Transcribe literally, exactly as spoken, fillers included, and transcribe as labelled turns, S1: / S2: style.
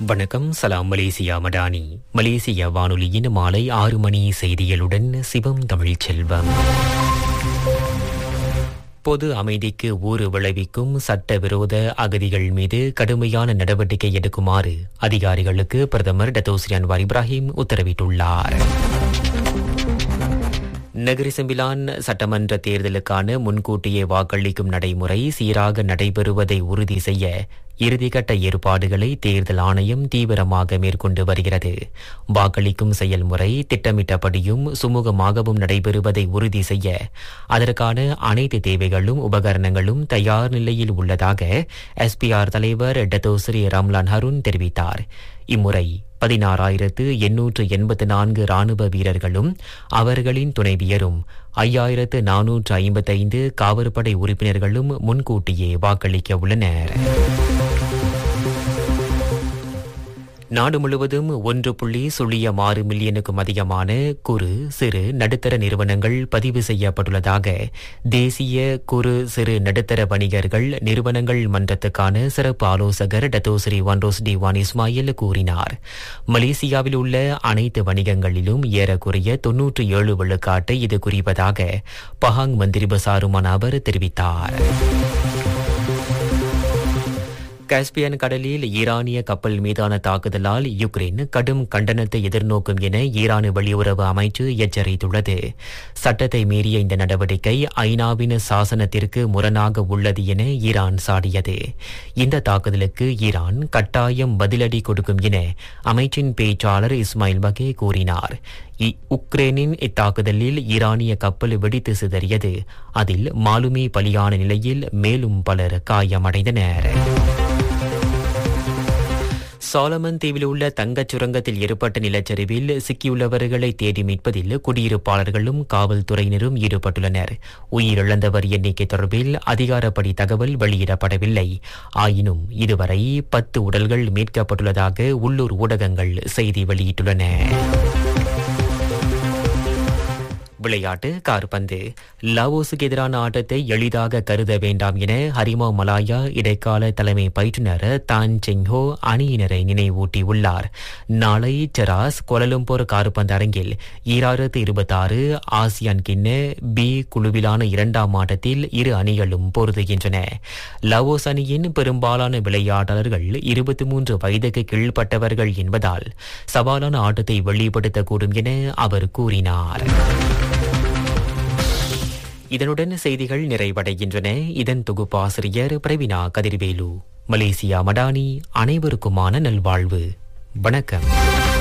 S1: வணக்கம். சலாம் மலேசியா மடானி. மலேசிய வானொலியின் மாலை ஆறு மணி செய்திகளுடன் சிவம் தமிழ் செல்வம். பொது அமைதிக்கு ஊறு விளைவிக்கும் சட்டவிரோத அகதிகள் மீது கடுமையான நடவடிக்கை எடுக்குமாறு அதிகாரிகளுக்கு பிரதமர் டத்தோஸ்ரீ அன்வார் இப்ராஹிம் உத்தரவிட்டுள்ளார். நகரி செம்பிலான் சட்டமன்ற தேர்தலுக்கான முன்கூட்டியே வாக்களிக்கும் நடைமுறை சீராக நடைபெறுவதை உறுதி செய்ய இறுதிக்கட்ட ஏற்பாடுகளை தேர்தல் ஆணையம் தீவிரமாக மேற்கொண்டு வருகிறது. வாக்களிக்கும் செயல்முறை திட்டமிட்டபடியும் சுமூகமாகவும் நடைபெறுவதை உறுதி செய்ய அதற்கான அனைத்து தேவைகளும் உபகரணங்களும் தயார் நிலையில் உள்ளதாக எஸ்பிஆர் தலைவர் டத்தோஸ்ரீ ரம்லான் ஹருன் தெரிவித்தார். இம்முறை பதினாறாயிரத்து எண்ணூற்று எண்பத்து நான்கு ராணுவ வீரர்களும் அவர்களின் துணைவியரும் ஐயாயிரத்து நானூற்று ஐம்பத்தைந்து காவற்படை உறுப்பினர்களும் முன்கூட்டியே வாக்களிக்க உள்ளனர். நாடு முழுவதும் ஒன்று புள்ளி சுழியம் ஆறு மில்லியனுக்கும் அதிகமான குறு சிறு நடுத்தர நிறுவனங்கள் பதிவு செய்யப்பட்டுள்ளதாக தேசிய குறு சிறு நடுத்தர வணிகர்கள் நிறுவனங்கள் மன்றத்துக்கான சிறப்பு ஆலோசகர் டத்தோஸ்ரீ வன்ரோஸ் டிவான் இஸ்மாயில் கூறினார். மலேசியாவில் உள்ள அனைத்து வணிகங்களிலும் ஏறக்குறைய தொன்னூற்றி ஏழு விழுக்காட்டை இது குறிப்பதாக பஹாங் மந்திரி பசாருமான அவர் தெரிவித்தார். காஸ்பியன் கடலில் ஈரானிய கப்பல் மீதான தாக்குதலால் யுக்ரைன் கடும் கண்டனத்தை எதிர்நோக்கும் என ஈரான் வெளியுறவு அமைச்சு எச்சரித்துள்ளது. சட்டத்தை மீறிய இந்த நடவடிக்கை ஐநாவின் சாசனத்திற்கு முரணாக உள்ளது என ஈரான் சாடியது. இந்த தாக்குதலுக்கு ஈரான் கட்டாயம் பதிலடி கொடுக்கும் என அமைச்சின் பேச்சாளர் இஸ்மாயில் பகே கூறினார். உக்ரைனின் இத்தாக்குதலில் ஈரானிய கப்பல் வெடித்து சிதறியது. அதில் மாலுமி பலியான நிலையில் மேலும் பலர் காயமடைந்தனர். சாலமன் தீவில் உள்ள தங்கச் சுரங்கத்தில் ஏற்பட்ட நிலச்சரிவில் சிக்கியுள்ளவர்களை தேடி மீட்பதில் குடியிருப்பாளர்களும் காவல்துறையினரும் ஈடுபட்டுள்ளனர். உயிரிழந்தவர் எண்ணிக்கை தொடர்பில் அதிகாரப்படி தகவல் வெளியிடப்படவில்லை. ஆயினும் இதுவரை பத்து உடல்கள் மீட்கப்பட்டுள்ளதாக உள்ளூர் ஊடகங்கள் செய்தி வெளியிட்டுள்ளன. விளையாட்டு காற்பந்து. லாவோஸுக்கு எதிரான ஆட்டத்தை எளிதாக கருத வேண்டாம் என ஹரிமா மலாயா இடைக்கால தலைமை பயிற்றுனர் தான் செங்ஹோ அணியினரை நினைவூட்டியுள்ளார். நாளை செராஸ் கோலலம்பூர் காற்பந்து அரங்கில் ஈராயிரத்து இருபத்தி ஆறு ஆசியான் கிண்ண பி குழுவிலான இரண்டாம் ஆட்டத்தில் இரு அணிகளும் பொருதுகின்றன. லாவோஸ் அணியின் பெரும்பாலான விளையாட்டாளர்கள் இருபத்தி மூன்று வயதுக்கு கீழ்ப்பட்டவர்கள் என்பதால் சவாலான ஆட்டத்தை வெளிப்படுத்தக்கூடும் என அவர் கூறினார். இதனுடன் செய்திகள் நிறைவடைகின்றன. இதன் தொகுப்பாசிரியர் பிரவீனா கதிர்வேலு. மலேசியா மடானி. அனைவருக்குமான நல்வாழ்வு. வணக்கம்.